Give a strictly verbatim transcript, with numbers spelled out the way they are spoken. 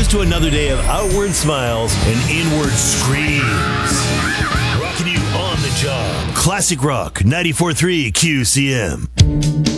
Here's to another day of outward smiles and inward screams. Rocking you on the job. Classic Rock ninety-four point three Q C M.